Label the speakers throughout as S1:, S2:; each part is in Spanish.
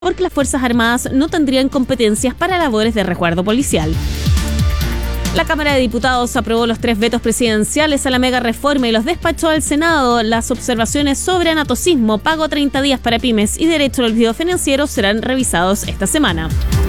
S1: porque las Fuerzas Armadas no tendrían competencias para labores de resguardo policial. La Cámara de Diputados aprobó los 3 vetos presidenciales a la mega reforma y los despachó al Senado. Las observaciones sobre anatocismo, pago 30 días para pymes y derecho al olvido financiero serán revisados esta semana.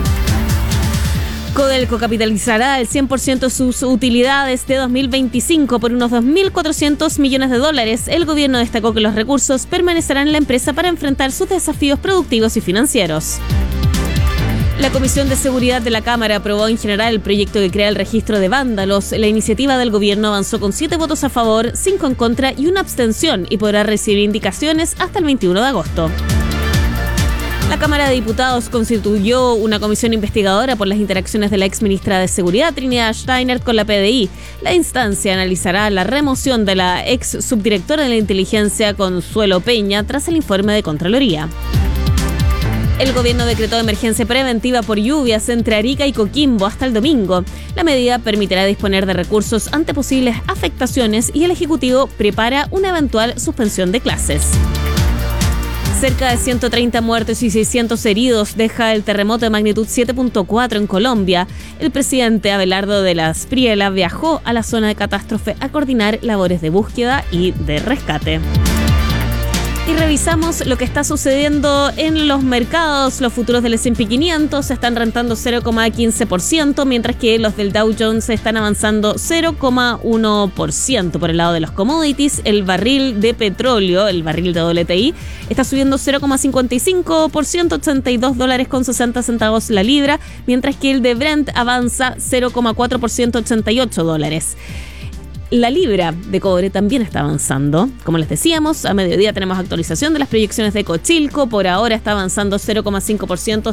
S1: Codelco capitalizará el 100% de sus utilidades de 2025 por unos $2.400 millones. El gobierno destacó que los recursos permanecerán en la empresa para enfrentar sus desafíos productivos y financieros. La Comisión de Seguridad de la Cámara aprobó en general el proyecto que crea el registro de vándalos. La iniciativa del gobierno avanzó con 7 votos a favor, 5 en contra y una abstención y podrá recibir indicaciones hasta el 21 de agosto. La Cámara de Diputados constituyó una comisión investigadora por las interacciones de la exministra de Seguridad, Trinidad Steiner, con la PDI. La instancia analizará la remoción de la ex subdirectora de la inteligencia, Consuelo Peña, tras el informe de Contraloría. El gobierno decretó emergencia preventiva por lluvias entre Arica y Coquimbo hasta el domingo. La medida permitirá disponer de recursos ante posibles afectaciones y el Ejecutivo prepara una eventual suspensión de clases. Cerca de 130 muertos y 600 heridos deja el terremoto de magnitud 7.4 en Colombia. El presidente Abelardo de la Espriella viajó a la zona de catástrofe a coordinar labores de búsqueda y de rescate. Y revisamos lo que está sucediendo en los mercados. Los futuros del S&P 500 se están rentando 0,15%, mientras que los del Dow Jones están avanzando 0,1%. Por el lado de los commodities, el barril de petróleo, el barril de WTI, está subiendo 0,55%, $82.60 la libra, mientras que el de Brent avanza 0,4%, $88. La libra de cobre también está avanzando. Como les decíamos, a mediodía tenemos actualización de las proyecciones de Cochilco. Por ahora está avanzando 0,5%,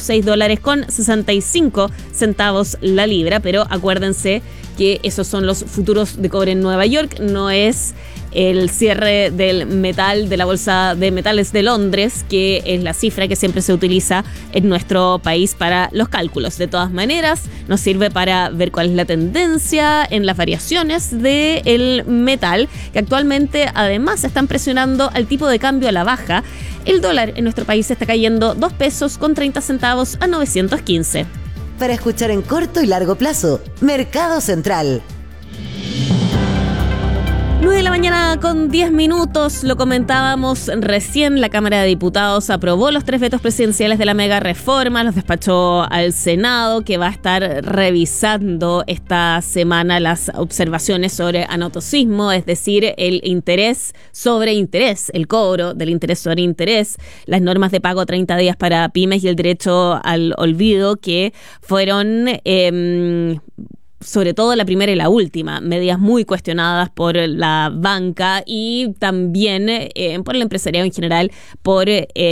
S1: $6.65 la libra. Pero acuérdense que esos son los futuros de cobre en Nueva York. No es el cierre del metal de la Bolsa de Metales de Londres, que es la cifra que siempre se utiliza en nuestro país para los cálculos. De todas maneras, nos sirve para ver cuál es la tendencia en las variaciones del metal, que actualmente además están presionando al tipo de cambio a la baja. El dólar en nuestro país está cayendo 2 pesos con 30 centavos a 915.
S2: Para escuchar en corto y largo plazo, Mercado Central.
S1: 9 de la mañana con 10 minutos, lo comentábamos recién, la Cámara de Diputados aprobó los 3 vetos presidenciales de la mega reforma, los despachó al Senado, que va a estar revisando esta semana las observaciones sobre anatocismo, es decir, el interés sobre interés, el cobro del interés sobre interés, las normas de pago 30 días para pymes y el derecho al olvido, que fueron sobre todo la primera y la última, medidas muy cuestionadas por la banca y también por el empresariado en general, por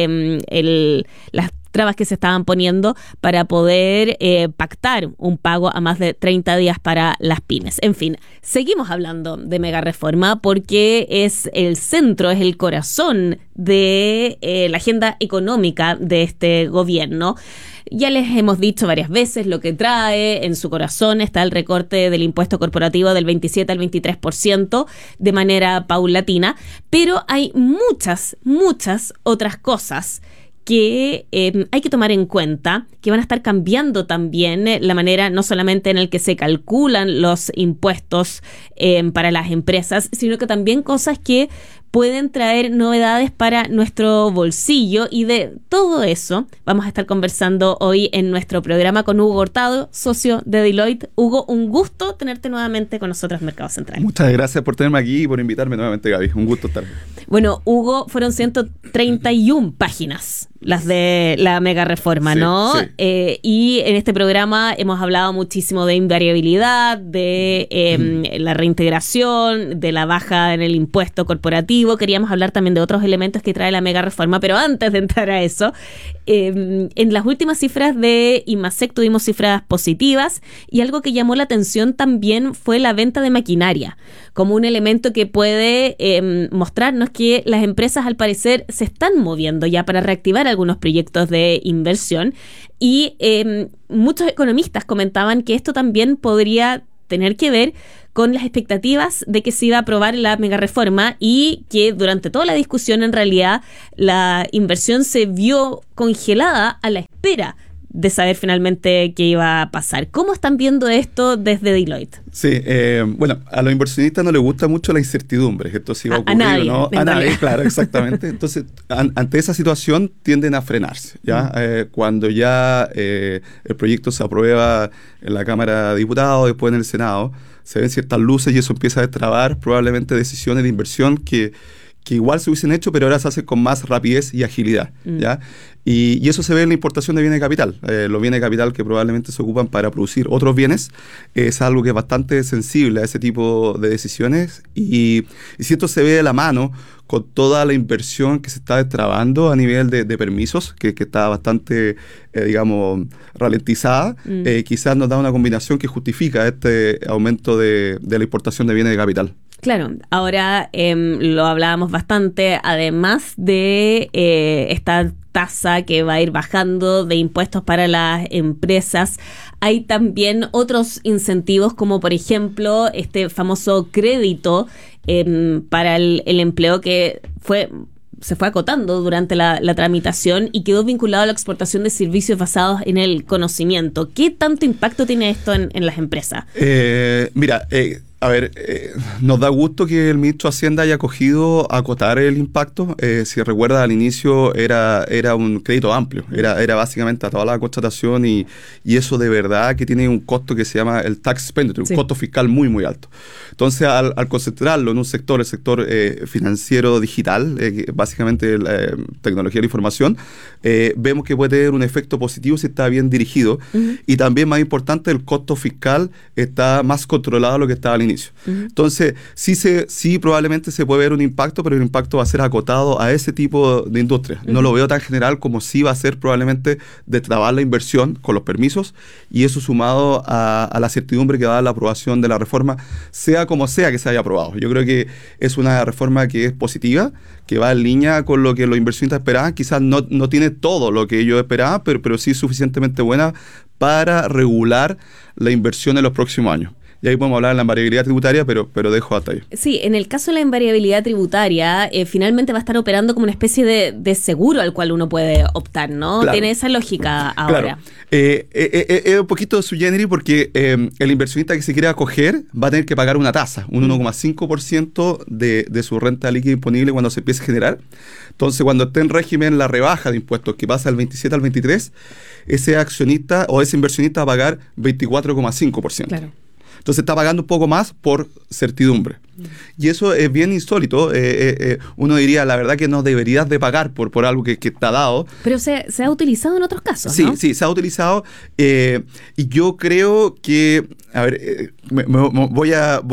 S1: las trabas que se estaban poniendo para poder pactar un pago a más de 30 días para las pymes. En fin, seguimos hablando de mega reforma porque es el centro, es el corazón de la agenda económica de este gobierno. Ya les hemos dicho varias veces lo que trae. En su corazón está el recorte del impuesto corporativo del 27 al 23% de manera paulatina, pero hay muchas otras cosas que hay que tomar en cuenta, que van a estar cambiando también la manera no solamente en el que se calculan los impuestos para las empresas, sino que también cosas que pueden traer novedades para nuestro bolsillo, y de todo eso vamos a estar conversando hoy en nuestro programa con Hugo Hurtado, socio de Deloitte. Hugo, un gusto tenerte nuevamente con nosotros en Mercado Central.
S3: Muchas gracias por tenerme aquí y por invitarme nuevamente, Gaby. Un gusto estar.
S1: Bueno, Hugo, fueron 131 páginas las de la mega reforma, sí, ¿no? Sí. Y en este programa hemos hablado muchísimo de invariabilidad, de la reintegración, de la baja en el impuesto corporativo. Queríamos hablar también de otros elementos que trae la mega reforma, pero antes de entrar a eso, en las últimas cifras de IMASEC tuvimos cifras positivas, y algo que llamó la atención también fue la venta de maquinaria, como un elemento que puede mostrarnos que las empresas al parecer se están moviendo ya para reactivar algunos proyectos de inversión, y muchos economistas comentaban que esto también podría tener que ver con las expectativas de que se iba a aprobar la megareforma y que durante toda la discusión en realidad la inversión se vio congelada a la espera de saber finalmente qué iba a pasar. ¿Cómo están viendo esto desde Deloitte?
S3: Sí, bueno, a los inversionistas no les gusta mucho la incertidumbre, esto sí va a ocurrir,
S1: nadie,
S3: ¿no? A nadie, claro, exactamente. Entonces, ante esa situación tienden a frenarse, ¿ya? Cuando ya el proyecto se aprueba en la Cámara de Diputados, después en el Senado, se ven ciertas luces y eso empieza a destrabar probablemente decisiones de inversión que igual se hubiesen hecho, pero ahora se hace con más rapidez y agilidad, ¿ya? Y eso se ve en la importación de bienes de capital. Los bienes de capital que probablemente se ocupan para producir otros bienes es algo que es bastante sensible a ese tipo de decisiones y si esto se ve de la mano con toda la inversión que se está destrabando a nivel de permisos, que está bastante, digamos, ralentizada, quizás nos da una combinación que justifica este aumento de la importación de bienes de capital.
S1: Claro, ahora lo hablábamos bastante, además de esta tasa que va a ir bajando de impuestos para las empresas, hay también otros incentivos como por ejemplo este famoso crédito para el empleo que se fue acotando durante la tramitación y quedó vinculado a la exportación de servicios basados en el conocimiento. ¿Qué tanto impacto tiene esto en las empresas?
S3: Mira, a ver, nos da gusto que el ministro de Hacienda haya cogido acotar el impacto. Si recuerda, al inicio era un crédito amplio, era básicamente a toda la contratación y eso de verdad que tiene un costo que se llama el tax expenditure, un costo fiscal muy, muy alto. Entonces, al concentrarlo en un sector, el sector financiero digital, básicamente tecnología de la información, vemos que puede tener un efecto positivo si está bien dirigido y también, más importante, el costo fiscal está más controlado de lo que estaba al inicio. Entonces, sí probablemente se puede ver un impacto, pero el impacto va a ser acotado a ese tipo de industria. No lo veo tan general como sí va a ser probablemente destrabar la inversión con los permisos y eso sumado a la certidumbre que va a dar la aprobación de la reforma, sea como sea que se haya aprobado. Yo creo que es una reforma que es positiva, que va en línea con lo que los inversionistas esperaban. Quizás no tiene todo lo que ellos esperaban, pero sí es suficientemente buena para regular la inversión en los próximos años. Y ahí podemos hablar de la invariabilidad tributaria, pero dejo hasta ahí.
S1: Sí, en el caso de la invariabilidad tributaria, finalmente va a estar operando como una especie de seguro al cual uno puede optar, ¿no? Claro. Tiene esa lógica ahora.
S3: Claro. Es un poquito sui generis porque el inversionista que se quiera acoger va a tener que pagar una tasa, un 1,5% de su renta líquida disponible cuando se empiece a generar. Entonces, cuando esté en régimen la rebaja de impuestos que pasa del 27 al 23, ese accionista o ese inversionista va a pagar 24,5%. Claro. Entonces está pagando un poco más por certidumbre. Y eso es bien insólito. Uno diría, la verdad que no deberías de pagar por algo que está dado.
S1: Pero se ha utilizado en otros casos,
S3: sí,
S1: ¿no?
S3: Sí, se ha utilizado. Y yo creo que, a ver, voy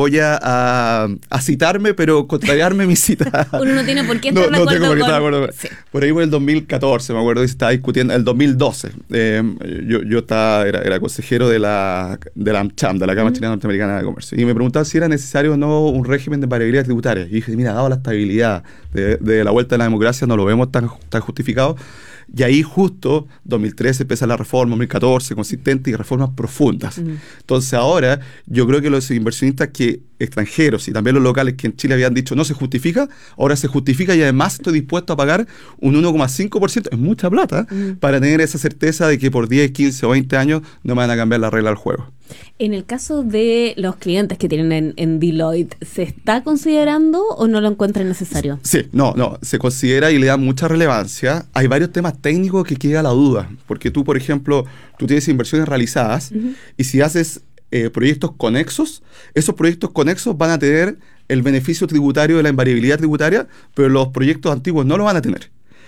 S3: a citarme, pero contrariarme mi cita.
S1: Uno no tiene por qué estar de acuerdo.
S3: No tengo por qué estar de acuerdo.
S1: Sí.
S3: Por ahí por el 2014, me acuerdo que se estaba discutiendo, el 2012. Yo era consejero de la AmCham, de la Cámara Chilena Norteamericana de Comercio. Y me preguntaba si era necesario o no un régimen de invariabilidad tributaria. Y dije, mira, dado la estabilidad de la vuelta de la democracia, no lo vemos tan justificado. Y ahí justo 2013 empieza la reforma, 2014, consistente y reformas profundas. Entonces ahora yo creo que los inversionistas extranjeros y también los locales que en Chile habían dicho no se justifica, ahora se justifica y además estoy dispuesto a pagar un 1,5%, es mucha plata, para tener esa certeza de que por 10, 15 o 20 años no me van a cambiar la regla del juego.
S1: En el caso de los clientes que tienen en Deloitte, ¿se está considerando o no lo encuentran necesario?
S3: Sí, no, se considera y le da mucha relevancia. Hay varios temas técnicos que queda la duda, porque tú, por ejemplo, tú tienes inversiones realizadas y si haces proyectos conexos, esos proyectos conexos van a tener el beneficio tributario de la invariabilidad tributaria, pero los proyectos antiguos no lo van a tener.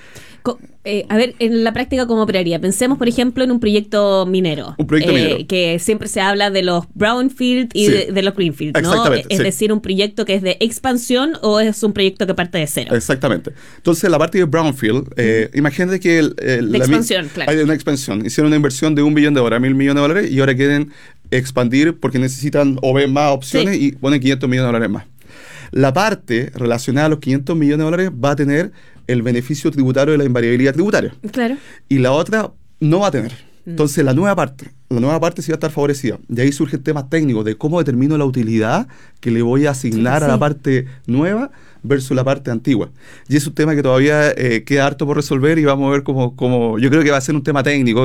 S1: A ver, en la práctica, ¿cómo operaría? Pensemos, por ejemplo, en un proyecto minero.
S3: Un proyecto minero.
S1: Que siempre se habla de los brownfield y de los greenfield, ¿no?
S3: Exactamente.
S1: Es decir, un proyecto que es de expansión o es un proyecto que parte de cero.
S3: Exactamente. Entonces, la parte de brownfield, imagínate que
S1: de expansión, claro.
S3: Hay una expansión. Hicieron una inversión de $1 billón, $1.000 millones, y ahora quieren expandir porque necesitan o ven más opciones y ponen $500 millones más. La parte relacionada a los $500 millones va a tener el beneficio tributario de la invariabilidad tributaria.
S1: Claro.
S3: Y la otra no va a tener. Entonces, la nueva parte sí va a estar favorecida. Y ahí surgen temas técnicos de cómo determino la utilidad que le voy a asignar a la parte nueva versus la parte antigua. Y es un tema que todavía queda harto por resolver y vamos a ver cómo yo creo que va a ser un tema técnico